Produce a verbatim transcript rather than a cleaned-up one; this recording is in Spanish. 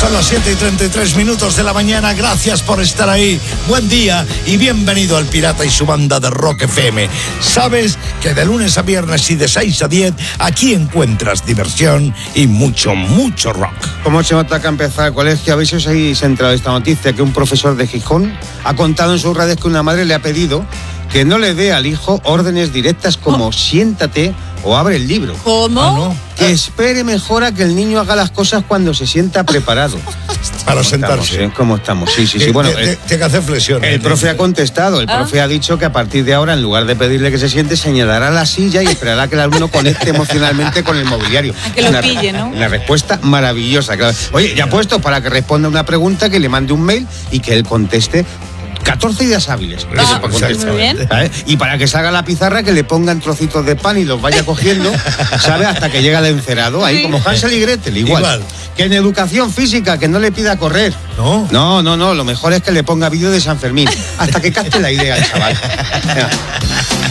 Son las siete y treinta y tres minutos de la mañana. Gracias por estar ahí. Buen día y bienvenido al Pirata y su banda de Rock F M. Sabes que de lunes a viernes y de seis a diez aquí encuentras diversión y mucho, mucho rock. Como se nota que empezar el colegio, habéis os habéis entrado esta noticia que un profesor de Gijón ha contado en sus redes que una madre le ha pedido que no le dé al hijo órdenes directas como oh. siéntate o abre el libro. ¿Cómo? Ah, ¿no? Que espere mejor a que el niño haga las cosas cuando se sienta preparado. Para ¿Cómo sentarse. Estamos, ¿eh? ¿Cómo estamos? Sí, sí, sí. Bueno, Tiene que hacer flexión. El profe ha contestado. El profe ¿Ah? ha dicho que a partir de ahora, en lugar de pedirle que se siente, señalará la silla y esperará que el alumno conecte emocionalmente con el mobiliario. A que lo una, pille, ¿no? Una respuesta maravillosa. Claro. Oye, ya puesto para que responda una pregunta, que le mande un mail y que él conteste catorce días hábiles. Ah, muy bien. ¿Sabes? Y para que salga la pizarra, que le pongan trocitos de pan y los vaya cogiendo, ¿sabes? Hasta que llega el encerado, ahí sí. Como Hansel y Gretel, igual. igual. Que en educación física, que no le pida correr. No. No, no, no. Lo mejor es que le ponga vídeo de San Fermín. Hasta que capte la idea al chaval.